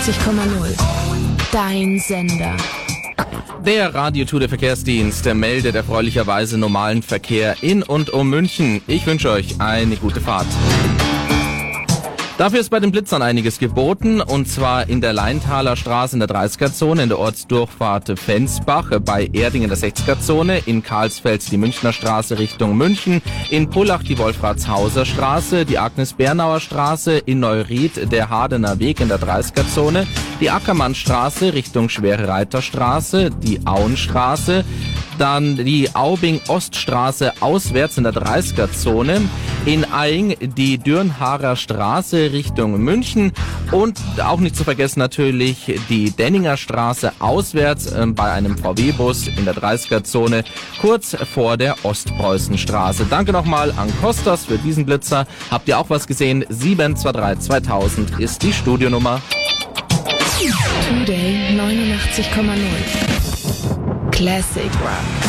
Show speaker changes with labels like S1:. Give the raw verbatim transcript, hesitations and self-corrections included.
S1: neunundachtzig Komma null. Dein Sender.
S2: Der Radio Tour, der Verkehrsdienst, der meldet erfreulicherweise normalen Verkehr in und um München. Ich wünsche euch eine gute Fahrt. Dafür ist bei den Blitzern einiges geboten, und zwar in der Leintaler Straße in der dreißiger-Zone, in der Ortsdurchfahrt Fensbach, bei Erding in der sechziger-Zone, in Karlsfeld die Münchner Straße Richtung München, in Pullach die Wolfratshauser Straße, die Agnes-Bernauer Straße, in Neuried der Hardener Weg in der dreißiger-Zone, die Ackermannstraße Richtung Schwere Reiterstraße, die Auenstraße, dann die Aubing-Oststraße auswärts in der dreißiger-Zone, in Aing die Dürnharer Straße Richtung München und auch nicht zu vergessen natürlich die Denninger Straße auswärts äh, bei einem V W-Bus in der dreißiger-Zone kurz vor der Ostpreußenstraße. Danke nochmal an Kostas für diesen Blitzer. Habt ihr auch was gesehen? sieben zwei drei zweitausend ist die Studionummer.
S1: Today neunundachtzig Komma null. Classic Rock.